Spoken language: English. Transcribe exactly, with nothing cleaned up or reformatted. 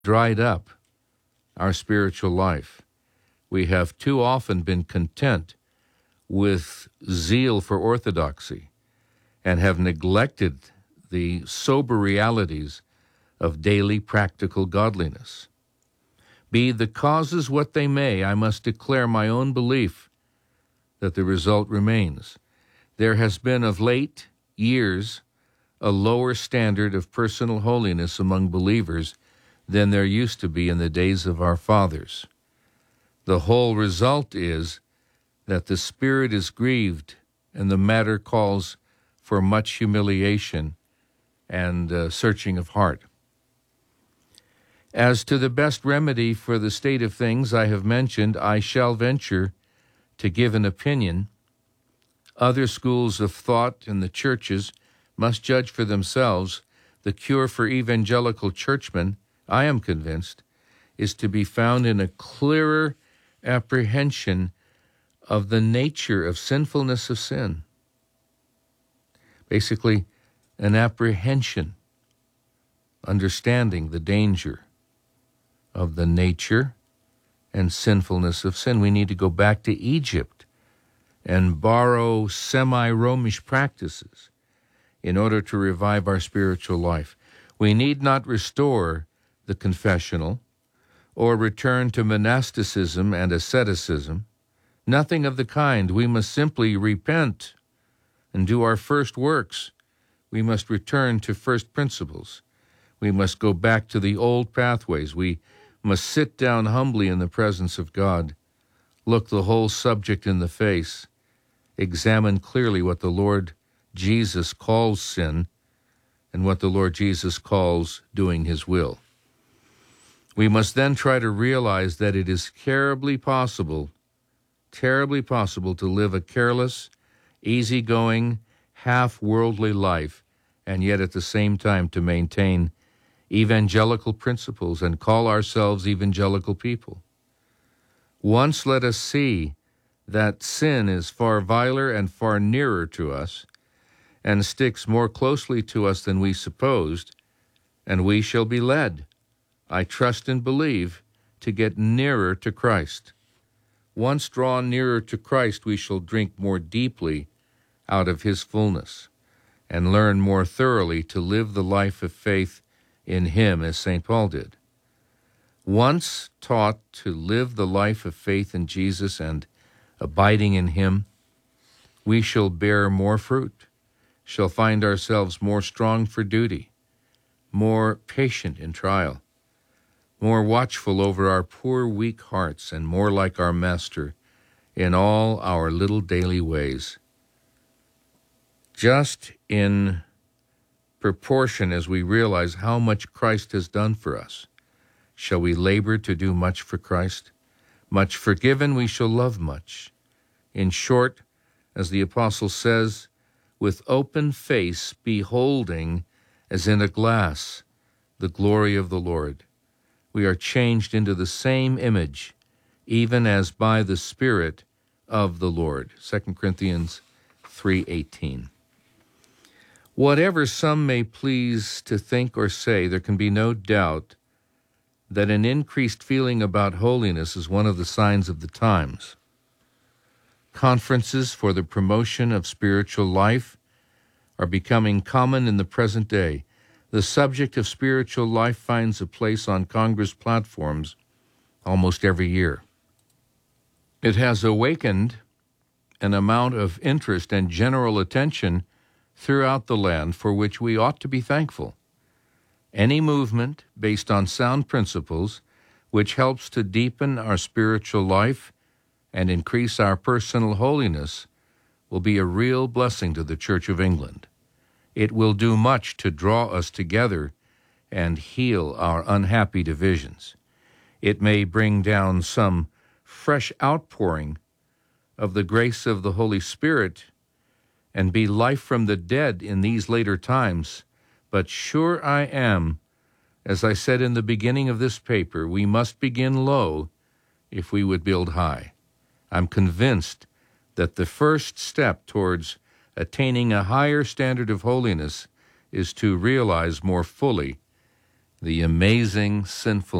dried up our spiritual life. We have too often been content with zeal for orthodoxy and have neglected the sober realities of daily practical godliness. Be the causes what they may, I must declare my own belief that the result remains. There has been of late years a lower standard of personal holiness among believers than there used to be in the days of our fathers. The whole result is that the Spirit is grieved, and the matter calls for much humiliation and uh, searching of heart. As to the best remedy for the state of things I have mentioned, I shall venture to give an opinion. Other schools of thought in the churches must judge for themselves. The cure for evangelical churchmen, I am convinced, is to be found in a clearer apprehension of the nature of sinfulness of sin. Basically, an apprehension, understanding the danger of the nature and sinfulness of sin. We need to go back to Egypt and borrow semi-Romish practices in order to revive our spiritual life. We need not restore the confessional or return to monasticism and asceticism. Nothing of the kind. We must simply repent and do our first works. We must return to first principles. We must go back to the old pathways. We must sit down humbly in the presence of God, look the whole subject in the face, examine clearly what the Lord Jesus calls sin and what the Lord Jesus calls doing his will. We must then try to realize that it is terribly possible, terribly possible to live a careless, easygoing, half-worldly life, and yet at the same time to maintain evangelical principles and call ourselves evangelical people. Once let us see that sin is far viler and far nearer to us and sticks more closely to us than we supposed, and we shall be led, I trust and believe, to get nearer to Christ. Once drawn nearer to Christ, we shall drink more deeply out of his fullness and learn more thoroughly to live the life of faith in him as Saint Paul did. Once taught to live the life of faith in Jesus and abiding in him, we shall bear more fruit, shall find ourselves more strong for duty, more patient in trial, more watchful over our poor weak hearts, and more like our Master in all our little daily ways. Just in proportion as we realize how much Christ has done for us, shall we labor to do much for Christ. Much forgiven, we shall love much. In short, as the apostle says, with open face beholding as in a glass the glory of the Lord, we are changed into the same image, even as by the Spirit of the Lord. Second Corinthians three eighteen. Whatever some may please to think or say, there can be no doubt that an increased feeling about holiness is one of the signs of the times. Conferences for the promotion of spiritual life are becoming common in the present day. The subject of spiritual life finds a place on Congress platforms almost every year. It has awakened an amount of interest and general attention throughout the land for which we ought to be thankful. Any movement based on sound principles which helps to deepen our spiritual life and increase our personal holiness will be a real blessing to the Church of England. It will do much to draw us together and heal our unhappy divisions. It may bring down some fresh outpouring of the grace of the Holy Spirit and be life from the dead in these later times. But sure I am, as I said in the beginning of this paper, we must begin low if we would build high. I'm convinced that the first step towards attaining a higher standard of holiness is to realize more fully the amazing sinfulness